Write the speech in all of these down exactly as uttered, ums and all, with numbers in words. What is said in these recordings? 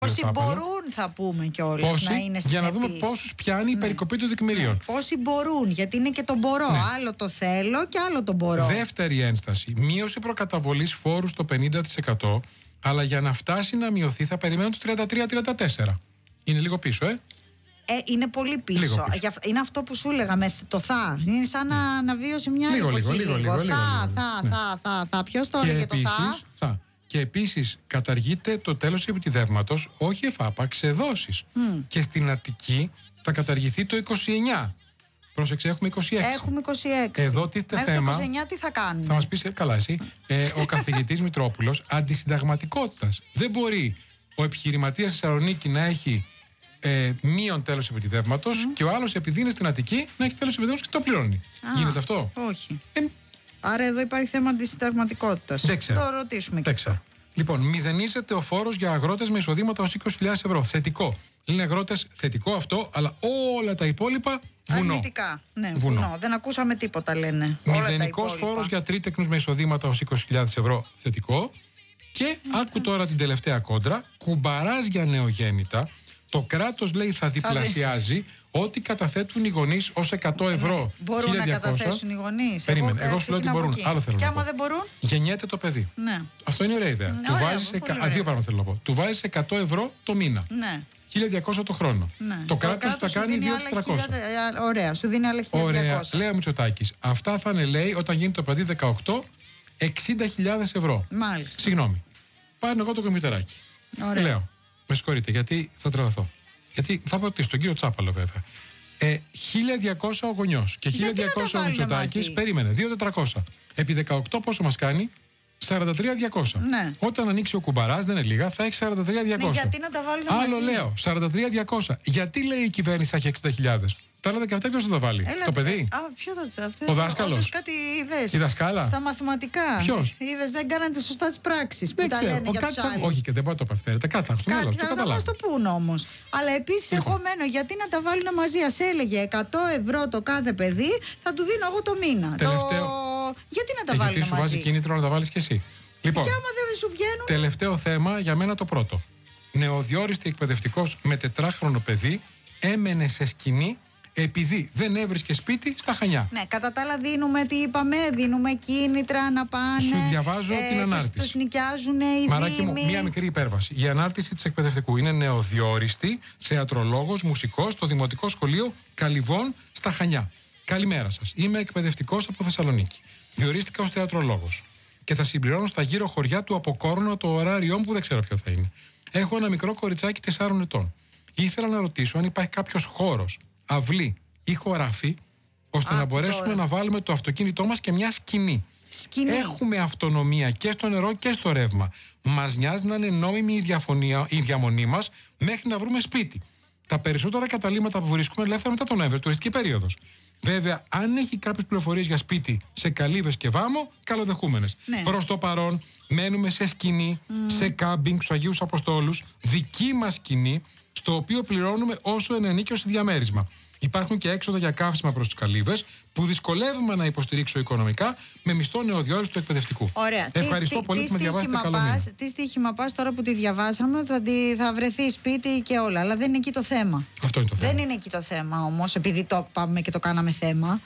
Πόσοι μπορούν, θα πούμε κιόλας, να είναι συνεπείς. Για να δούμε πόσους πιάνει η ναι. περικοπή των δεκιμηρίων. Ναι. Πόσοι μπορούν, γιατί είναι και το μπορώ. Ναι. Άλλο το θέλω και άλλο το μπορώ. Δεύτερη ένσταση. Μείωση προκαταβολής φόρου στο πενήντα τοις εκατό, αλλά για να φτάσει να μειωθεί θα περιμένουν το τριάντα τρία τριάντα τέσσερα. Είναι λίγο πίσω, ε. Ε, είναι πολύ πίσω. πίσω. Είναι αυτό που σου έλεγα με το θα. Είναι σαν να αναβίωσε μια άλλη εποχή. Λίγο, λίγο, λίγο, θα, λίγο, θα, θα, ναι. θα, θα, θα. Ποιος το έλεγε το θα. θα. Και επίσης καταργείται το τέλος επιτιδεύματος, όχι εφάπαξ, σε δόσεις. Mm. Και στην Αττική θα καταργηθεί το είκοσι εννιά. Πρόσεξε, έχουμε είκοσι έξι. Έχουμε είκοσι έξι. Εδώ τίθεται θέμα. Μέχρι το είκοσι εννιά τι θα κάνουμε. Θα μας πεις, καλά εσύ, ε, ο καθηγητής Μητρόπουλος, αντισυνταγματικότητας. Δεν μπορεί ο επιχειρηματίας Θεσσαλονίκη να έχει ε, μείον τέλος επιτιδεύματος mm. και ο άλλος, επειδή είναι στην Αττική, να έχει τέλος επιτιδεύματος και το πληρώνει. Α, γίνεται αυτό? Όχι. Ε, Άρα εδώ υπάρχει θέμα αντισυνταγματικότητας. Δεν ξέρω. Το ρωτήσουμε Δεν και ξέρω. Λοιπόν, μηδενίζεται ο φόρος για αγρότες με εισοδήματα ως είκοσι χιλιάδες ευρώ. Θετικό. Λένε αγρότες, θετικό αυτό, αλλά όλα τα υπόλοιπα βουνό. Αρνητικά. Ναι, βουνό. βουνό. Δεν ακούσαμε τίποτα, λένε. Μηδενικός φόρος για τρίτεκνους με εισοδήματα ως είκοσι χιλιάδες ευρώ. Θετικό. Και mm, άκου τώρα την τελευταία κόντρα. Κουμπαράς για νεογέννητα. Το κράτος, λέει, θα διπλασιάζει ό,τι καταθέτουν οι γονείς ως εκατό ευρώ. Ναι, μπορούν χίλια διακόσια να καταθέσουν οι γονείς. Περίμενε, εγώ, εγώ σου λέω ότι μπορούν. Άλλο θέλω και να άμα πω. δεν μπορούν. Γεννιέται το παιδί. Ναι. Αυτό είναι ωραία ιδέα. Ναι, του ωραία, βάζεις εκα... Α, δύο πράγματα θέλω να πω. Του βάζεις εκατό ευρώ το μήνα. Ναι. χίλια διακόσια το χρόνο. Ναι. Το κράτος θα κάνει δύο χιλιάδες τετρακόσια. Ωραία, σου δίνει άλλα χίλια διακόσια. Ωραία, λέει ο Μητσοτάκης. Αυτά θα είναι, λέει, όταν γίνει το παιδί δεκαοκτώ, εξήντα χιλιάδες ευρώ. Μάλιστα. Συγγνώμη. Πάρνω εγώ το κομπιουτεράκι. Ωραία. Λέω, με συγχωρείτε, γιατί θα τρελαθώ. Γιατί θα ρωτήσω τον κύριο Τσάπαλο, βέβαια. Ε, χίλια διακόσια ο γονιός και χίλια διακόσια ο Μητσοτάκης. Περίμενε, δύο χιλιάδες τετρακόσια. Επί δεκαοκτώ πόσο μας κάνει? σαράντα τρία χιλιάδες διακόσια. Ναι. Όταν ανοίξει ο κουμπαράς, δεν είναι λίγα, θα έχει σαράντα τρία χιλιάδες διακόσια. Ναι, γιατί να τα βάλουν Άλλο μαζί. λέω, σαράντα τρία χιλιάδες διακόσια. Γιατί, λέει, η κυβέρνηση θα έχει εξήντα χιλιάδες. Τα άλλα δεκαεπτά ποιος θα τα βάλει? Έλα, το παιδί? Α, ποιο θα τις αυτό? Ο δάσκαλος. Όντως κάτι είδες. Η δασκάλα. Στα μαθηματικά. Ποιος? Είδες, δεν κάνατε σωστά τις πράξεις που Δεν τα ξέρω. λένε Ο για κάτι τους θα... άλλους. Όχι, και δεν πάω το απευθέρετε. Κάτι θα έχω στο μυαλό. Κάτι θα μας το πούν όμως. Αλλά επίσης εγώ μένω, γιατί να τα βάλουν μαζί? Ας έλεγε εκατό ευρώ το κάθε παιδί, θα του δίνω εγώ το μήνα. Τελευταίο... Το... Γιατί να τα ε, βάλουν γιατί μαζί? σου βάζει κίνητρο να τα βάλεις κι εσύ. Λοιπόν, και άμα δεν σου βγαίνουν. Τελευταίο θέμα για μένα το πρώτο. Νεοδιόριστη εκπαιδευτικός με τετράχρονο παιδί έμενε σε σκηνή επειδή δεν έβρισκε σπίτι στα Χανιά. Ναι, κατά τα άλλα δίνουμε, τι είπαμε, δίνουμε κίνητρα να πάνε. Σου διαβάζω ε, την ανάρτηση. Τους νοικιάζουν οι Μαράκι μου, δήμοι. μία μικρή υπέρβαση. Η ανάρτηση της εκπαιδευτικού είναι νεοδιόριστη, θεατρολόγος, μουσικός στο Δημοτικό Σχολείο Καλυβών στα Χανιά. Καλημέρα σας. Είμαι εκπαιδευτικός από Θεσσαλονίκη. Διορίστηκα ως θεατρολόγος. Και θα συμπληρώνω στα γύρω χωριά του Αποκόρνο το ωράριό μου που δεν ξέρω ποιο θα είναι. Έχω ένα μικρό κοριτσάκι τεσσάρων ετών. Ήθελα να ρωτήσω αν υπάρχει κάποιος χώρος, αυλή ή χωράφι, ώστε Α, να μπορέσουμε τώρα. να βάλουμε το αυτοκίνητό μας και μια σκηνή. Σκηνή. Έχουμε αυτονομία και στο νερό και στο ρεύμα. Μας νοιάζει να είναι νόμιμη η, διαφωνία, η διαμονή μας μέχρι να βρούμε σπίτι. Τα περισσότερα καταλήμματα που βρίσκουμε ελεύθερα μετά τον Νοέμβριο, τουριστική περίοδος. Βέβαια, αν έχει κάποιες πληροφορίες για σπίτι σε Καλύβες και Βάμο, καλοδεχούμενες. Ναι. Προς το παρόν, μένουμε σε σκηνή, mm. σε κάμπινγκ στους Αγίους Αποστόλους, δική μας σκηνή, στο οποίο πληρώνουμε όσο ενενίκιο στη διαμέρισμα. Υπάρχουν και έξοδα για καύσιμα προς τις Καλύβες, που δυσκολεύουμε να υποστηρίξω οικονομικά με μισθό νεοδιόριστου εκπαιδευτικού. Ωραία. Ευχαριστώ τι, πολύ τι, που με διαβάσετε καλό μήνα. Τι στοίχημα πας τώρα που τη διαβάσαμε, ότι θα, θα βρεθεί σπίτι και όλα. Αλλά δεν είναι εκεί το θέμα. Αυτό είναι το θέμα. Δεν είναι εκεί το θέμα όμως, επειδή το πάμε και το κάναμε θέμα.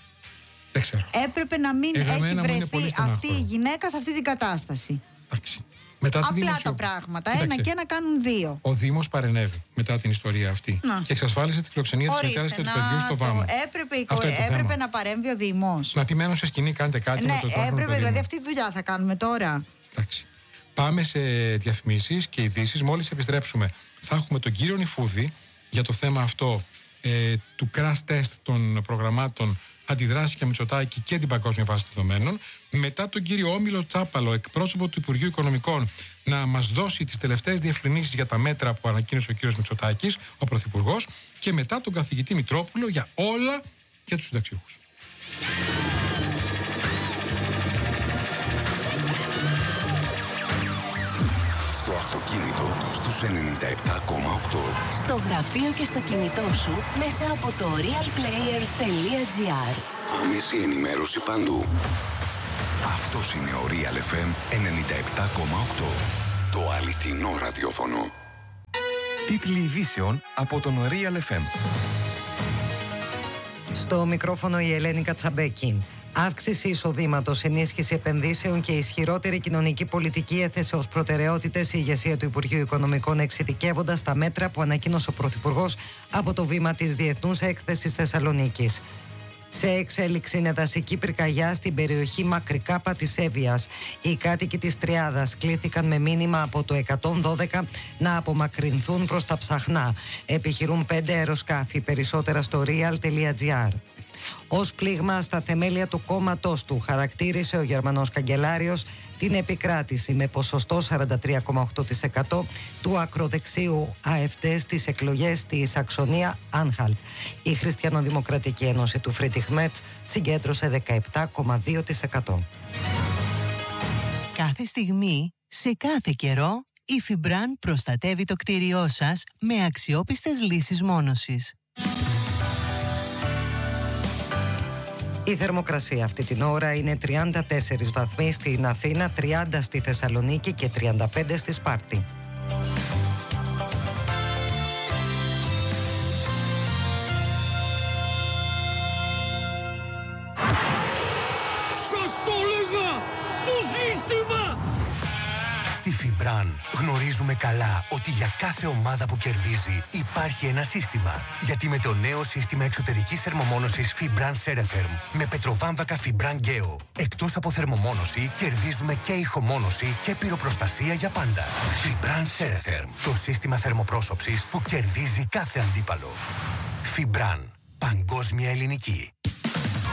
Δεν ξέρω. Έπρεπε να μην Εγαμένα έχει βρεθεί αυτή η γυναίκα σε αυτή την κατάσταση. Εντάξει. Μετά Απλά δημοσιο... τα πράγματα. Κοίταξε. Ένα και ένα κάνουν δύο. Ο Δήμος παρενέβη μετά την ιστορία αυτή να. και εξασφάλισε τη φιλοξενία της μητέρας και του παιδιού στο Βάμο. Έπρεπε, έπρεπε να παρέμβει ο Δήμος. Να πει μένω σε σκηνή, κάντε κάτι. Ναι, με το έπρεπε, δηλαδή αυτή τη δουλειά θα κάνουμε τώρα. Εντάξει. Πάμε σε διαφημίσεις και ειδήσεις. Μόλις επιστρέψουμε, θα έχουμε τον κύριο Νιφούδη για το θέμα αυτό ε, του crash test των προγραμμάτων αντιδράσει για Μητσοτάκη και την παγκόσμια βάση δεδομένων. Μετά τον κύριο Όμιλο Τσάπαλο, εκπρόσωπο του Υπουργείου Οικονομικών, να μας δώσει τις τελευταίες διευκρινήσεις για τα μέτρα που ανακοίνωσε ο κύριος Μητσοτάκης, ο Πρωθυπουργός. Και μετά τον καθηγητή Μητρόπουλο για όλα για τους συνταξιούχους. Στο αυτοκίνητο στους ενενήντα επτά κόμμα οκτώ. Στο γραφείο και στο κινητό σου μέσα από το realplayer τελεία gr. Άμεση ενημέρωση παντού. Αυτός είναι ο Real εφ εμ ενενήντα επτά κόμμα οκτώ. Το αληθινό ραδιόφωνο. Τίτλοι ειδήσεων από τον Real εφ εμ. Στο μικρόφωνο η Ελένη Κατσαμπέκη. Αύξηση εισοδήματος, ενίσχυση επενδύσεων και ισχυρότερη κοινωνική πολιτική έθεσε ως προτεραιότητες η ηγεσία του Υπουργείου Οικονομικών, εξειδικεύοντας τα μέτρα που ανακοίνωσε ο Πρωθυπουργός από το βήμα της Διεθνούς Έκθεσης Θεσσαλονίκης. Σε εξέλιξη είναι δασική πυρκαγιά στην περιοχή Μακρικάπα της Εύβοιας. Οι κάτοικοι της Τριάδας κλήθηκαν με μήνυμα από το εκατόν δώδεκα να απομακρυνθούν προς τα Ψαχνά. Επιχειρούν πέντε αεροσκάφη, περισσότερα στο real.gr. Ως πλήγμα στα θεμέλια του κόμματός του χαρακτήρισε ο Γερμανός καγκελάριος την επικράτηση με ποσοστό σαράντα τρία κόμμα οκτώ τοις εκατό του ακροδεξιού ΑΕΦΤ στις εκλογές στη Σαξονία Άνχαλτ. Η Χριστιανοδημοκρατική Ένωση του Φρίντριχ Μέρτς συγκέντρωσε δεκαεπτά κόμμα δύο τοις εκατό. Κάθε στιγμή, σε κάθε καιρό, η Fibran προστατεύει το κτίριό σας με αξιόπιστες λύσεις μόνωσης. Η θερμοκρασία αυτή την ώρα είναι τριάντα τέσσερις βαθμοί στην Αθήνα, τριάντα στη Θεσσαλονίκη και τριάντα πέντε στη Σπάρτη. Σας το έλεγα! Το σύστημα! Στη Fibran γνωρίζουμε καλά ότι για κάθε ομάδα που κερδίζει υπάρχει ένα σύστημα. Γιατί με το νέο σύστημα εξωτερικής θερμομόνωσης Fibran Ceretherm με πετροβάμβακα Fibran Geo, εκτός από θερμομόνωση κερδίζουμε και ηχομόνωση και πυροπροστασία για πάντα. Fibran Ceretherm, το σύστημα θερμοπρόσωψης που κερδίζει κάθε αντίπαλο. Fibran, παγκόσμια ελληνική.